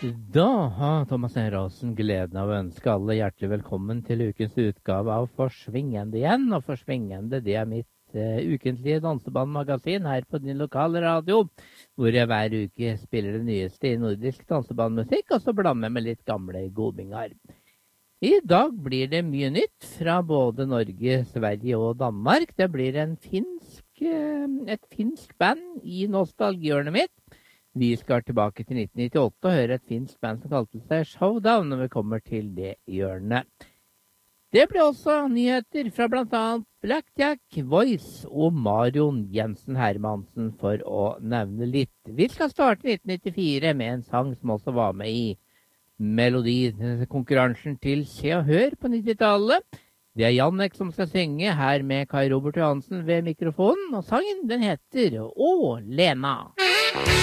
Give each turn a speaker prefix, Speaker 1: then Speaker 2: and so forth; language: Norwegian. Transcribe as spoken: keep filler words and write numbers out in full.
Speaker 1: Da har Thomas Henriksen gleden av å ønske alle hjertelig velkommen til ukens utgave av Forsvingende igjen. Og Forsvingende, det er mitt uh, ukentlige dansebandmagasin her på din lokale radio, hvor jeg hver uke spiller det nyeste i nordisk dansebandmusikk, og så blander jeg med litt gamle godbinger. I dag blir det mye nytt fra både Norge, Sverige og Danmark. Det blir en finsk, uh, et finsk band i nostalgihjørnet mitt. Vi skal tilbake til nitten nittiåtte og høre et finsk band som kalte seg Showdown når vi kommer til det hjørnet. Det blir også nyheter fra blant annet Blackjack, Voice og Marion Jensen Hermansen, for å nevne litt. Vi skal starte nitten nittifire med en sang som også var med i melodikonkurransen til Se og Hør på nittitallet. Det er Jannek som skal synge her med Kai Robert Johansen ved mikrofonen, og sangen den heter Å, Lena.